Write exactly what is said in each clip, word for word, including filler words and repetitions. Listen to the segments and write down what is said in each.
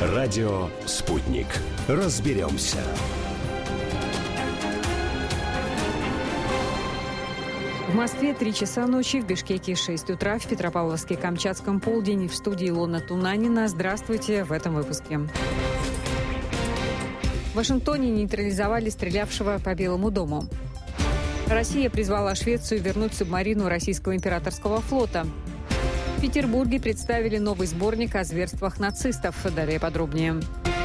Радио «Спутник». Разберемся. В Москве три часа ночи, в Бишкеке шесть утра, в Петропавловске-Камчатском полдень. В студии Илона Тунанина. Здравствуйте в этом выпуске. В Вашингтоне нейтрализовали стрелявшего по Белому дому. Россия призвала Швецию вернуть субмарину российского императорского флота. В Петербурге представили новый сборник о зверствах нацистов. Далее подробнее.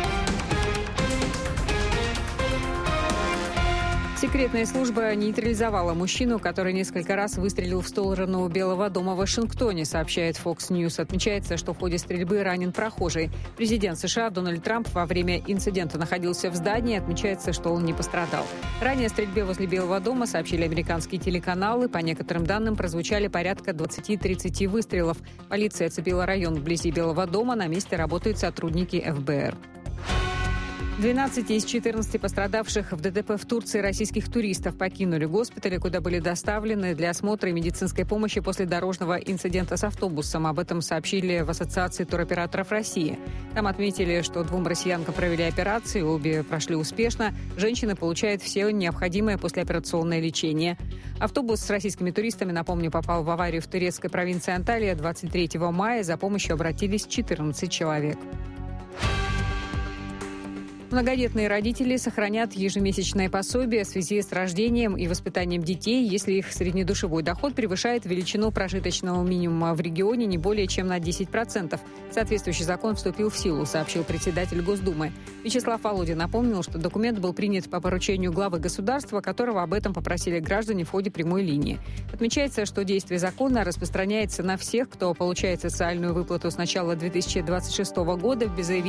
Секретная служба нейтрализовала мужчину, который несколько раз выстрелил в сторону Белого дома в Вашингтоне, сообщает Fox News. Отмечается, что в ходе стрельбы ранен прохожий. Президент США Дональд Трамп во время инцидента находился в здании. Отмечается, что он не пострадал. Ранее о стрельбе возле Белого дома сообщили американские телеканалы. По некоторым данным, прозвучали порядка двадцати-тридцати выстрелов. Полиция оцепила район вблизи Белого дома. На месте работают сотрудники эф бэ эр. двенадцать из четырнадцати пострадавших в дэ тэ пэ в Турции российских туристов покинули госпитали, куда были доставлены для осмотра и медицинской помощи после дорожного инцидента с автобусом. Об этом сообщили в Ассоциации туроператоров России. Там отметили, что двум россиянкам провели операции, обе прошли успешно. Женщины получают все необходимое послеоперационное лечение. Автобус с российскими туристами, напомню, попал в аварию в турецкой провинции Анталия двадцать третьего мая. За помощью обратились четырнадцать человек. Многодетные родители сохранят ежемесячное пособие в связи с рождением и воспитанием детей, если их среднедушевой доход превышает величину прожиточного минимума в регионе не более чем на десять процентов. Соответствующий закон вступил в силу, сообщил председатель Госдумы. Вячеслав Володин напомнил, что документ был принят по поручению главы государства, которого об этом попросили граждане в ходе прямой линии. Отмечается, что действие закона распространяется на всех, кто получает социальную выплату с начала две тысячи двадцать шестого года без заявления